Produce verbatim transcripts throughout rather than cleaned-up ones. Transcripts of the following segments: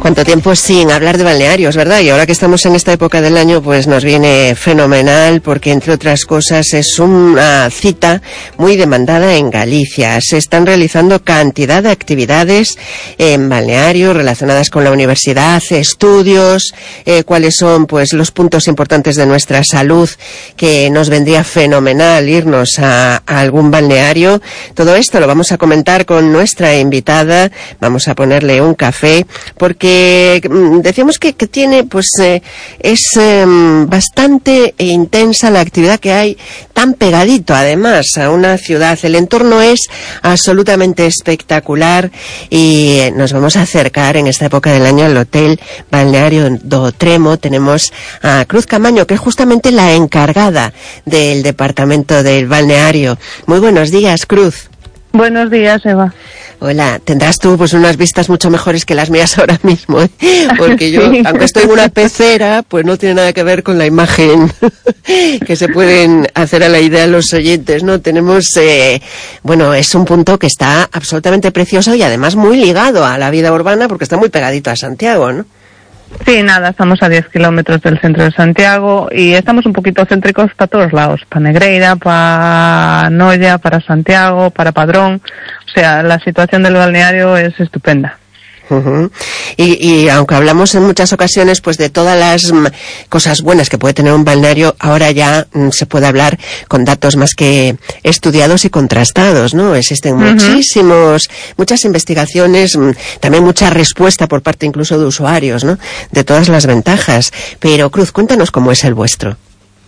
Cuánto tiempo sin hablar de balnearios, ¿verdad? Y ahora que estamos en esta época del año, pues nos viene fenomenal porque, entre otras cosas, es una cita muy demandada en Galicia. Se están realizando cantidad de actividades en balnearios relacionadas con la universidad, estudios, eh, cuáles son pues los puntos importantes de nuestra salud, que nos vendría fenomenal irnos a, a algún balneario. Todo esto lo vamos a comentar con nuestra invitada. Vamos a ponerle un café porque decíamos que, que tiene, pues eh, es eh, bastante intensa la actividad que hay, tan pegadito además a una ciudad. El entorno es absolutamente espectacular y nos vamos a acercar en esta época del año al Hotel Balneario do Tremo. Tenemos a Cruz Camaño, que es justamente la encargada del departamento del balneario. Muy buenos días, Cruz. Buenos días, Eva. Hola, tendrás tú pues unas vistas mucho mejores que las mías ahora mismo, ¿eh? Porque yo, sí. Aunque estoy en una pecera, pues no tiene nada que ver con la imagen que se pueden hacer a la idea los oyentes, ¿no? Tenemos, eh, bueno, es un punto que está absolutamente precioso y además muy ligado a la vida urbana porque está muy pegadito a Santiago, ¿no? Sí, nada, estamos a diez kilómetros del centro de Santiago y estamos un poquito céntricos para todos lados, para Negreira, para Noia, para Santiago, para Padrón. O sea, la situación del balneario es estupenda. Uh-huh. Y, y aunque hablamos en muchas ocasiones pues de todas las mm, cosas buenas que puede tener un balneario, ahora ya mm, se puede hablar con datos más que estudiados y contrastados, ¿no? Existen uh-huh. muchísimos, muchas investigaciones, mm, también mucha respuesta por parte incluso de usuarios, ¿no? De todas las ventajas. Pero Cruz, cuéntanos cómo es el vuestro.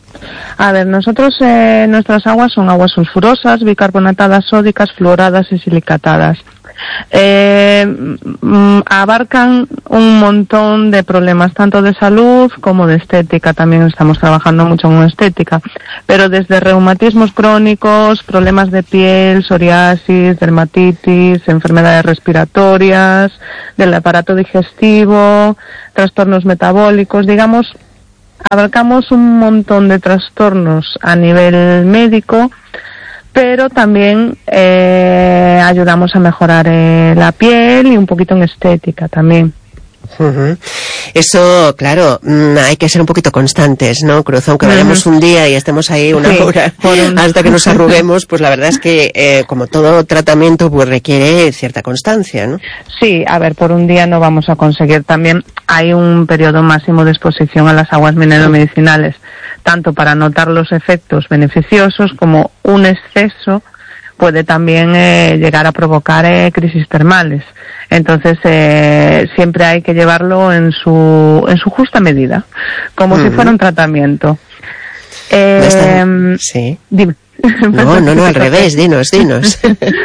A ver, nosotros, eh, nuestras aguas son aguas sulfurosas, bicarbonatadas sódicas, fluoradas y silicatadas. Eh, mm, abarcan un montón de problemas, tanto de salud como de estética. También estamos trabajando mucho en estética, pero desde reumatismos crónicos, problemas de piel, psoriasis, dermatitis, enfermedades respiratorias, del aparato digestivo, trastornos metabólicos, digamos, abarcamos un montón de trastornos a nivel médico, pero también eh, ayudamos a mejorar eh, la piel y un poquito en estética también. Uh-huh. Eso, claro, mmm, hay que ser un poquito constantes, ¿no, Cruz? Aunque vayamos uh-huh. un día y estemos ahí una sí, hora un... hasta que nos arruguemos, pues la verdad es que, eh, como todo tratamiento, pues requiere cierta constancia, ¿no? Sí, a ver, por un día no vamos a conseguir. También hay un periodo máximo de exposición a las aguas mineromedicinales, tanto para notar los efectos beneficiosos como un exceso puede también eh, llegar a provocar eh, crisis termales. Entonces, eh, siempre hay que llevarlo en su en su justa medida, como uh-huh. si fuera un tratamiento. Eh, está... Sí. Dime. No, no, no, al revés, dinos, dinos.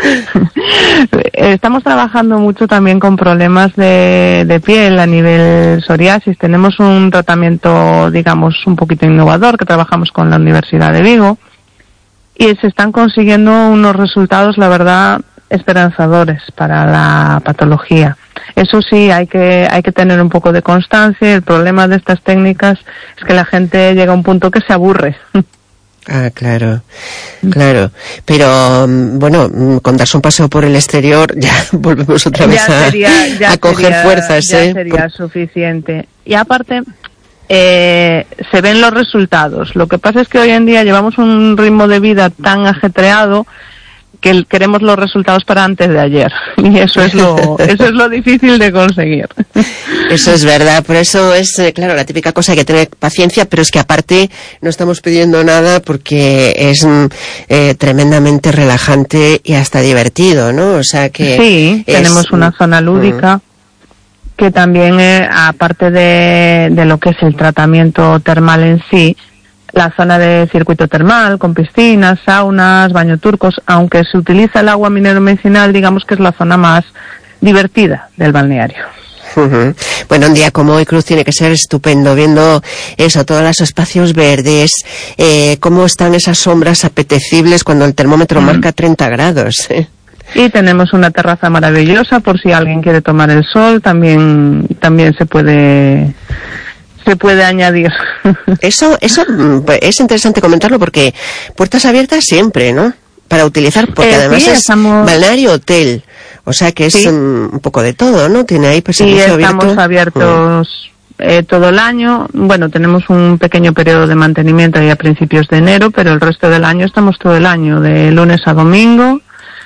Estamos trabajando mucho también con problemas de, de piel a nivel psoriasis. Tenemos un tratamiento, digamos, un poquito innovador que trabajamos con la Universidad de Vigo y se están consiguiendo unos resultados, la verdad, esperanzadores para la patología. Eso sí, hay que hay que tener un poco de constancia. El problema de estas técnicas es que la gente llega a un punto que se aburre. Ah, claro, claro. Pero, bueno, con darse un paseo por el exterior ya volvemos otra vez ya sería, ya a, a coger sería, fuerzas, ya ¿eh? sería por... suficiente. Y aparte, eh, se ven los resultados. Lo que pasa es que hoy en día llevamos un ritmo de vida tan ajetreado que queremos los resultados para antes de ayer, y eso es lo eso es lo difícil de conseguir. Eso es verdad, por eso es, eh, claro, la típica cosa, hay que tener paciencia, pero es que aparte no estamos pidiendo nada porque es eh, tremendamente relajante y hasta divertido, ¿no? O sea que... Sí, es... tenemos una zona lúdica, uh-huh. que también, eh, aparte de, de lo que es el tratamiento termal en sí, la zona de circuito termal, con piscinas, saunas, baño turcos, aunque se utiliza el agua mineromedicinal, digamos que es la zona más divertida del balneario. Uh-huh. Bueno, un día como hoy, Cruz, tiene que ser estupendo, viendo eso, todos los espacios verdes, eh, cómo están esas sombras apetecibles cuando el termómetro uh-huh. marca treinta grados, ¿eh? Y tenemos una terraza maravillosa, por si alguien quiere tomar el sol, también, también se puede... se puede añadir. Eso, eso es interesante comentarlo porque puertas abiertas siempre, ¿no? Para utilizar, porque eh, además sí, es estamos... balneario hotel. O sea que es sí. um, un poco de todo, ¿no? Tiene ahí pues Sí, servicio estamos abierto. abiertos mm. eh, todo el año. Bueno, tenemos un pequeño periodo de mantenimiento ahí a principios de enero, pero el resto del año estamos todo el año, de lunes a domingo.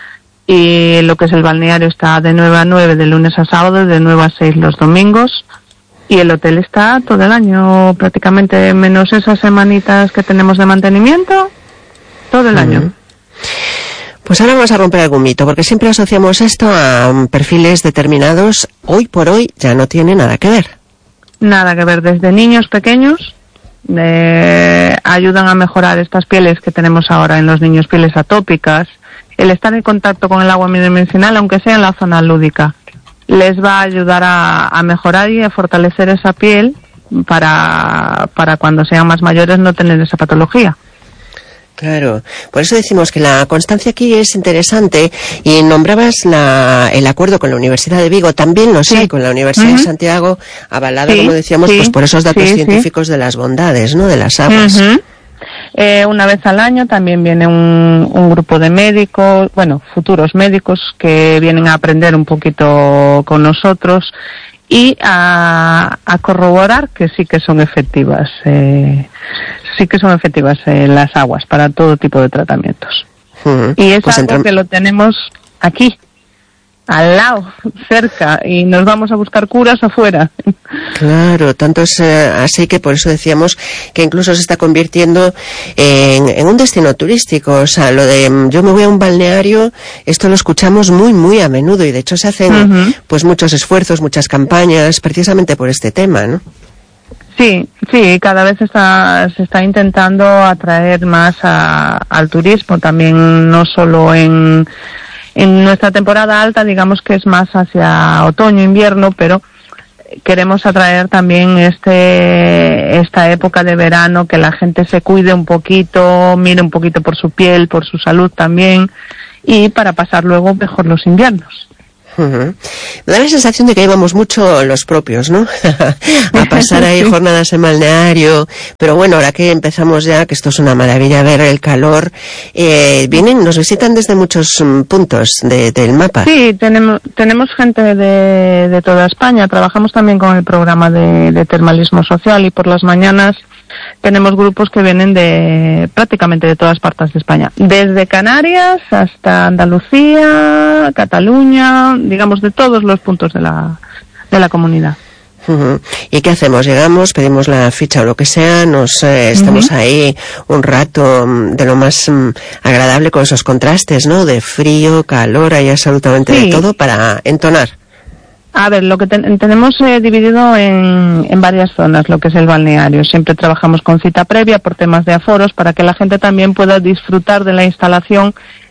Y lo que es el balneario está de nueve a nueve de lunes a sábado, de nueve a seis los domingos. Y el hotel está todo el año, prácticamente, menos esas semanitas que tenemos de mantenimiento, todo el uh-huh. año. Pues ahora vamos a romper algún mito, porque siempre asociamos esto a um, perfiles determinados. Hoy por hoy ya no tiene nada que ver. Nada que ver. Desde niños pequeños eh, ayudan a mejorar estas pieles que tenemos ahora en los niños, pieles atópicas. El estar en contacto con el agua medicinal, aunque sea en la zona lúdica, les va a ayudar a, a mejorar y a fortalecer esa piel para, para cuando sean más mayores no tener esa patología. Claro, por eso decimos que la constancia aquí es interesante, y nombrabas la, el acuerdo con la Universidad de Vigo, también lo sé, sí. con la Universidad uh-huh. de Santiago, avalada, sí, como decíamos, sí. pues por esos datos sí, científicos sí. de las bondades, ¿no?, de las aguas. Uh-huh. Eh, una vez al año también viene un, un grupo de médicos, bueno, futuros médicos que vienen a aprender un poquito con nosotros y a, a corroborar que sí que son efectivas, eh, sí que son efectivas eh, las aguas para todo tipo de tratamientos. Uh-huh. Y es pues algo entra... que lo tenemos aquí, al lado, cerca, y nos vamos a buscar curas afuera. Claro, tanto es eh, así que por eso decíamos que incluso se está convirtiendo en, en un destino turístico. O sea, lo de yo me voy a un balneario, esto lo escuchamos muy, muy a menudo, y de hecho se hacen uh-huh. pues muchos esfuerzos, muchas campañas, precisamente por este tema, ¿no? Sí, sí, cada vez está, se está intentando atraer más a, al turismo, también no solo en... En nuestra temporada alta, digamos que es más hacia otoño, invierno, pero queremos atraer también este esta época de verano, que la gente se cuide un poquito, mire un poquito por su piel, por su salud también, y para pasar luego mejor los inviernos. Uh-huh. Me da la sensación de que íbamos mucho los propios, ¿no? a pasar ahí sí. jornadas en balneario, pero bueno, ahora que empezamos ya, que esto es una maravilla ver el calor, eh, vienen, nos visitan desde muchos um, puntos de, del mapa. Sí, tenemos tenemos gente de, de toda España, trabajamos también con el programa de, de termalismo social, y por las mañanas tenemos grupos que vienen de prácticamente de todas partes de España, desde Canarias hasta Andalucía, Cataluña, digamos de todos los puntos de la de la comunidad. Uh-huh. ¿Y qué hacemos? Llegamos, pedimos la ficha o lo que sea, nos eh, estamos uh-huh. ahí un rato um, de lo más um, agradable, con esos contrastes, ¿no?, de frío, calor, hay absolutamente sí. de todo para entonar. A ver, lo que ten, tenemos eh, dividido en, en varias zonas, lo que es el balneario. Siempre trabajamos con cita previa por temas de aforos, para que la gente también pueda disfrutar de la instalación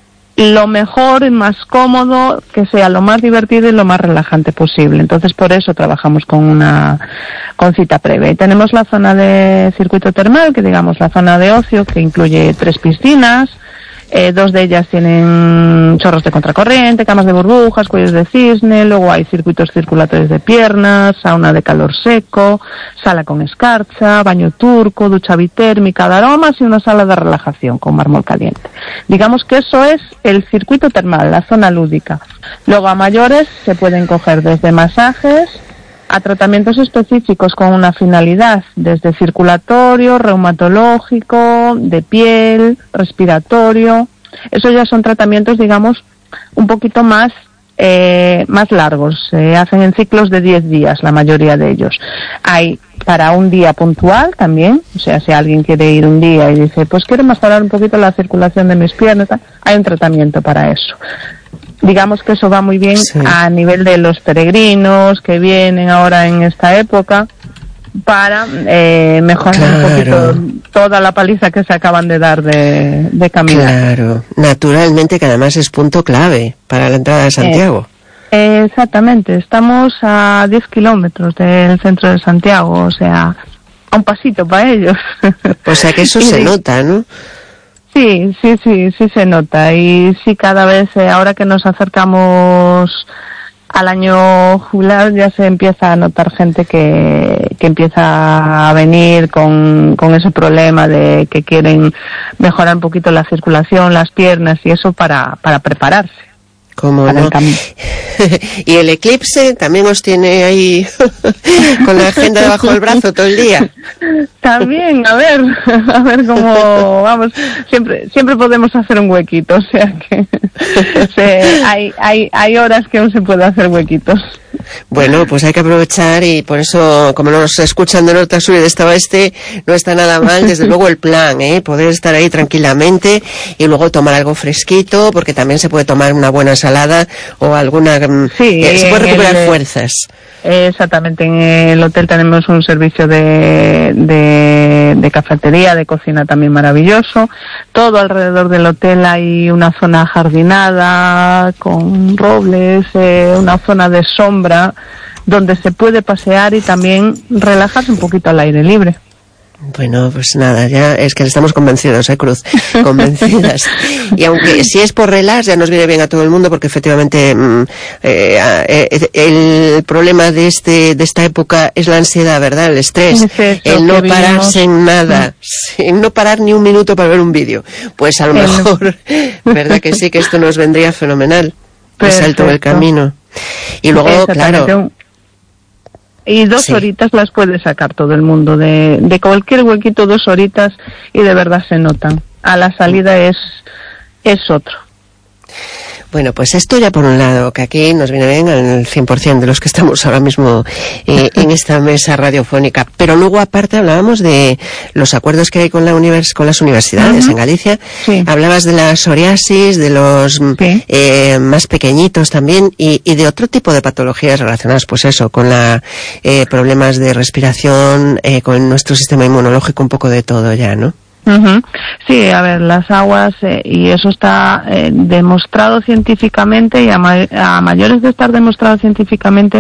lo mejor y más cómodo, que sea lo más divertido y lo más relajante posible. Entonces, por eso trabajamos con una con cita previa. Y tenemos la zona de circuito termal, que digamos la zona de ocio, que incluye tres piscinas. Eh, dos de ellas tienen chorros de contracorriente, camas de burbujas, cuellos de cisne, luego hay circuitos circulatorios de piernas, sauna de calor seco, sala con escarcha, baño turco, ducha bitérmica de aromas y una sala de relajación con mármol caliente. Digamos que eso es el circuito termal, la zona lúdica. Luego a mayores se pueden coger desde masajes a tratamientos específicos con una finalidad, desde circulatorio, reumatológico, de piel, respiratorio. Esos ya son tratamientos, digamos, un poquito más eh, más largos. Se hacen en ciclos de diez días, la mayoría de ellos. Hay para un día puntual también, o sea, si alguien quiere ir un día y dice, pues quiero mejorar un poquito la circulación de mis piernas, hay un tratamiento para eso. Digamos que eso va muy bien sí. a nivel de los peregrinos que vienen ahora en esta época para eh, mejorar claro. un poquito toda la paliza que se acaban de dar de, de caminar. Claro, naturalmente, que además es punto clave para la entrada de Santiago. Eh, exactamente, estamos a diez kilómetros del centro de Santiago, o sea, a un pasito para ellos. O sea que eso se nota, ¿no? Sí, sí, sí, sí se nota, y sí, cada vez, eh, ahora que nos acercamos al año jubilar, ya se empieza a notar gente que, que empieza a venir con, con ese problema de que quieren mejorar un poquito la circulación, las piernas y eso para, para prepararse. ¿Cómo no? Y el eclipse también os tiene ahí con la agenda debajo del brazo todo el día. También, a ver, a ver cómo vamos. Siempre, siempre podemos hacer un huequito, o sea que se, hay, hay, hay horas que aún se puede hacer huequitos. Bueno, pues hay que aprovechar y por eso, como nos escuchan de norte a sur y de este a oeste, no está nada mal, desde luego el plan, ¿eh? Poder estar ahí tranquilamente y luego tomar algo fresquito, porque también se puede tomar una buena ensalada o alguna... Sí, eh, se puede recuperar el, fuerzas. Exactamente, en el hotel tenemos un servicio de, de, de cafetería, de cocina también maravilloso. Todo alrededor del hotel hay una zona ajardinada, con robles, eh, una zona de sombra, donde se puede pasear y también relajarse un poquito al aire libre. Bueno, pues nada, ya es que estamos convencidos, ¿eh, Cruz? Convencidas. Y aunque si es por relax, ya nos viene bien a todo el mundo, porque efectivamente mm, eh, eh, el problema de este de esta época es la ansiedad, ¿verdad? El estrés, es el no pararse en nada, en no parar ni un minuto para ver un vídeo. Pues a lo mejor, ¿verdad que sí? Que esto nos vendría fenomenal. El salto del camino. Y luego, claro... Y dos sí. horitas las puede sacar todo el mundo, de, de cualquier huequito dos horitas, y de verdad se notan. A la salida es, es otro. Bueno, pues esto ya por un lado, que aquí nos viene bien al cien por ciento de los que estamos ahora mismo eh, en esta mesa radiofónica. Pero luego, aparte, hablábamos de los acuerdos que hay con la univers con las universidades uh-huh. en Galicia. Sí. Hablabas de la psoriasis, de los sí. eh, más pequeñitos también, y, y de otro tipo de patologías relacionadas, pues eso, con la eh, problemas de respiración, eh, con nuestro sistema inmunológico, un poco de todo ya, ¿no? Uh-huh. Sí, a ver, las aguas, eh, y eso está eh, demostrado científicamente, y a, ma- a mayores de estar demostrado científicamente,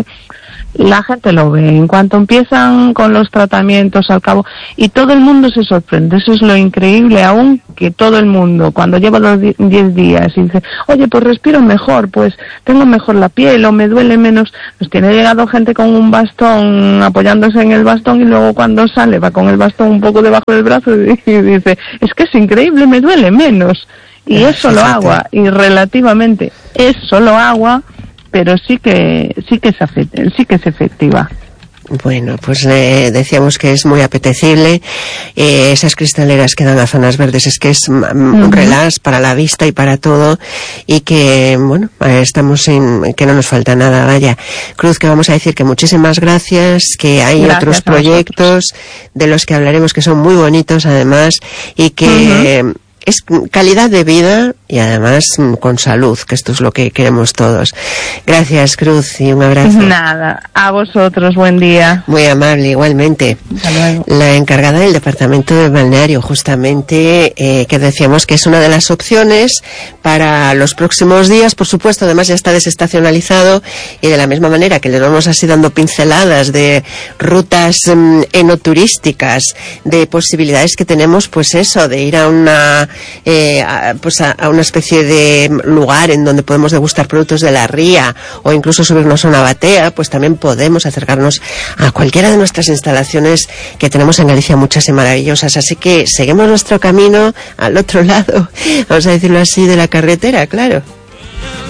la gente lo ve. En cuanto empiezan con los tratamientos al cabo, y todo el mundo se sorprende, eso es lo increíble, aún que todo el mundo, cuando lleva los diez días y dice, oye, pues respiro mejor, pues tengo mejor la piel, o me duele menos, pues tiene llegado gente con un bastón, apoyándose en el bastón, y luego cuando sale va con el bastón un poco debajo del brazo y, y dice, es que es increíble, me duele menos. Y es solo agua, y relativamente es solo agua, pero sí que sí que es afect- sí que es efectiva. Bueno, pues eh, decíamos que es muy apetecible, eh, esas cristaleras que dan a zonas verdes, es que es m- uh-huh. un relax para la vista y para todo, y que, bueno, estamos en, que no nos falta nada, vaya. Cruz, que vamos a decir que muchísimas gracias, que hay gracias otros proyectos de los que hablaremos que son muy bonitos además, y que... Uh-huh. es calidad de vida y además con salud, que esto es lo que queremos todos. Gracias, Cruz, y un abrazo. Nada, a vosotros, buen día. Muy amable, igualmente. Hasta luego. La encargada del departamento de balneario, justamente, eh, que decíamos que es una de las opciones para los próximos días, por supuesto, además ya está desestacionalizado, y de la misma manera que le vamos así dando pinceladas de rutas um, enoturísticas, de posibilidades que tenemos, pues eso, de ir a una Eh, a, pues a, a una especie de lugar en donde podemos degustar productos de la ría, o incluso subirnos a una batea, pues también podemos acercarnos a cualquiera de nuestras instalaciones que tenemos en Galicia, muchas y maravillosas. Así que seguimos nuestro camino al otro lado, vamos a decirlo así, de la carretera, claro.